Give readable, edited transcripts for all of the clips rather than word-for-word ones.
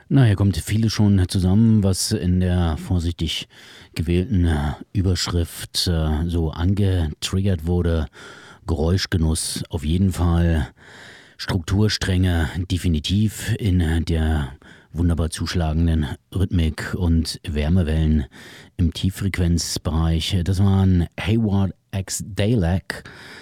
Na, hier kommt vieles schon zusammen, was in der vorsichtig gewählten Überschrift so angetriggert wurde. Geräuschgenuss auf jeden Fall, Strukturstränge definitiv in der wunderbar zuschlagenden Rhythmik und Wärmewellen im Tieffrequenzbereich. Das waren Hayward X Dalek.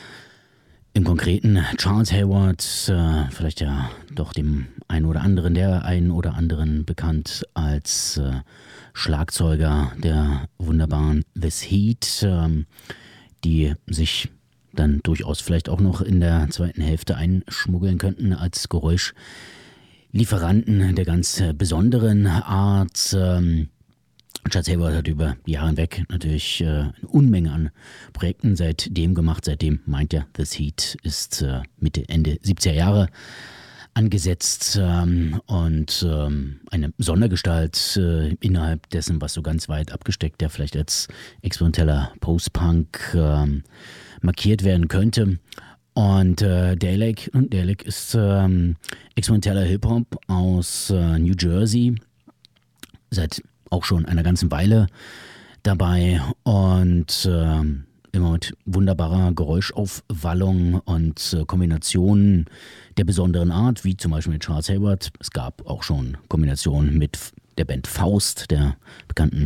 Im Konkreten Charles Hayward, vielleicht ja doch dem einen oder anderen, der einen oder anderen bekannt als Schlagzeuger der wunderbaren This Heat, die sich dann durchaus vielleicht auch noch in der zweiten Hälfte einschmuggeln könnten als Geräuschlieferanten der ganz besonderen Art. Charles Hayward hat über die Jahre hinweg natürlich eine Unmenge an Projekten seitdem gemacht. Seitdem meint er, This Heat ist Mitte, Ende 70er Jahre angesetzt und eine Sondergestalt innerhalb dessen, was so ganz weit abgesteckt, der vielleicht als experimenteller Post-Punk markiert werden könnte. Und Dalek ist experimenteller Hip-Hop aus New Jersey, seit auch schon einer ganzen Weile dabei und immer mit wunderbarer Geräuschaufwallung und Kombinationen der besonderen Art, wie zum Beispiel mit Charles Hayward. Es gab auch schon Kombinationen mit der Band Faust, der bekannten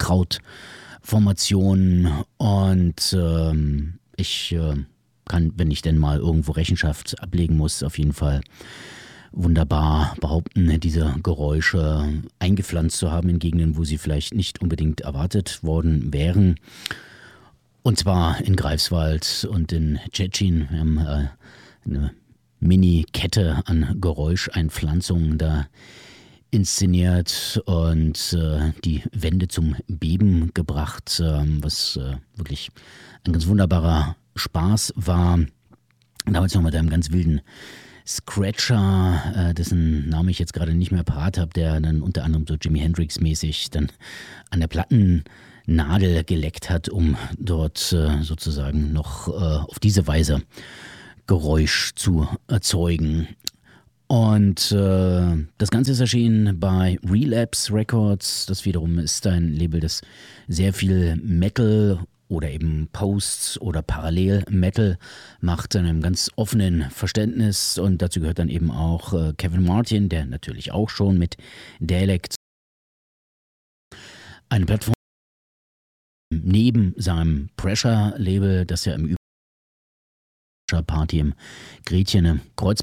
Krach-Kraut-Formation und ich kann, wenn ich denn mal irgendwo Rechenschaft ablegen muss, auf jeden Fall wunderbar behaupten, diese Geräusche eingepflanzt zu haben in Gegenden, wo sie vielleicht nicht unbedingt erwartet worden wären. Und zwar in Greifswald und in Tschetschen. Wir haben eine Mini-Kette an Geräuscheinpflanzungen da inszeniert und die Wände zum Beben gebracht, was wirklich ein ganz wunderbarer Spaß war. Damals noch mit einem ganz wilden Scratcher, dessen Namen ich jetzt gerade nicht mehr parat habe, der dann unter anderem so Jimi Hendrix-mäßig dann an der Plattennadel geleckt hat, um dort sozusagen noch auf diese Weise Geräusch zu erzeugen. Und das Ganze ist erschienen bei Relapse Records. Das wiederum ist ein Label, das sehr viel Metal oder eben Posts oder Parallel-Metal macht, in einem ganz offenen Verständnis. Und dazu gehört dann eben auch Kevin Martin, der natürlich auch schon mit Dalek eine Plattform neben seinem Pressure-Label, das ja im Übrigen Party im Gretchen im Kreuz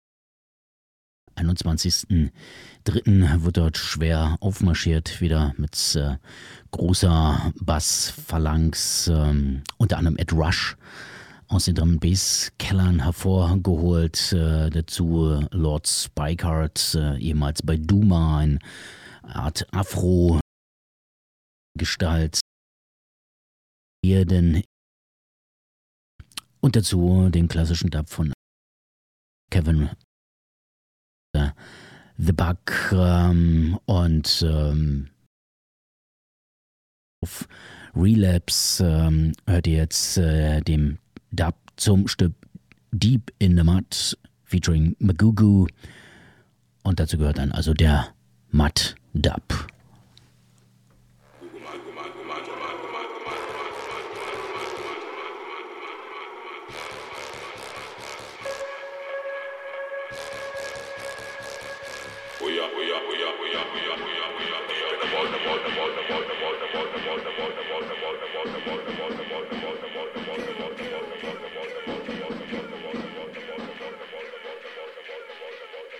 21.03. wird dort schwer aufmarschiert, wieder mit großer Bass-Phalanx, unter anderem Ed Rush aus den Drum-Bass-Kellern hervorgeholt. Dazu Lord Spikehart, ehemals bei Duma, eine Art Afro-Gestalt. Und dazu den klassischen Dub von Kevin The Bug und auf Relapse hört ihr jetzt dem Dub zum Stück Deep in the Mud featuring Magugu und dazu gehört dann also der Mud Dub.